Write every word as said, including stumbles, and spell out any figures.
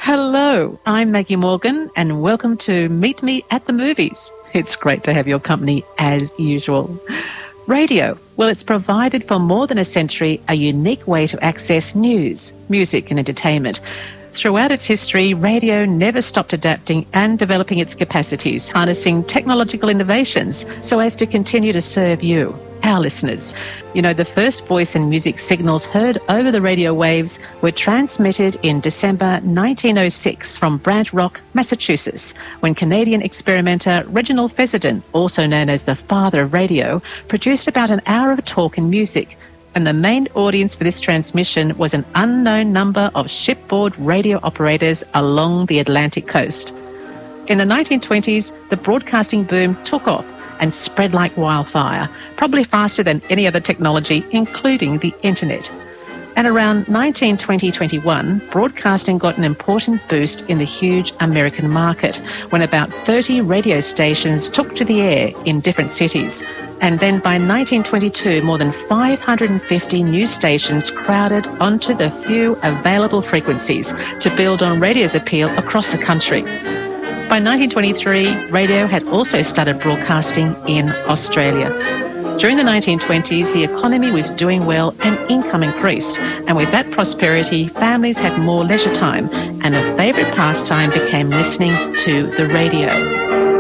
Hello, I'm Maggie Morgan and welcome to Meet Me at the Movies. It's great to have your company as usual. Radio, well, it's provided for more than a century a unique way to access news, music and entertainment. Throughout its history, radio never stopped adapting and developing its capacities, harnessing technological innovations so as to continue to serve you, our listeners. You know, the first voice and music signals heard over the radio waves were transmitted in December nineteen oh six from Brant Rock, Massachusetts, when Canadian experimenter Reginald Fessenden, also known as the father of radio, produced about an hour of talk and music. And the main audience for this transmission was an unknown number of shipboard radio operators along the Atlantic coast. In the nineteen twenties, the broadcasting boom took off and spread like wildfire, probably faster than any other technology, including the internet. And around nineteen twenty to twenty-one, broadcasting got an important boost in the huge American market, when about thirty radio stations took to the air in different cities. And then by nineteen twenty-two, more than five hundred fifty news stations crowded onto the few available frequencies to build on radio's appeal across the country. By nineteen twenty-three, radio had also started broadcasting in Australia. During the nineteen twenties, the economy was doing well and income increased. And with that prosperity, families had more leisure time, and a favourite pastime became listening to the radio.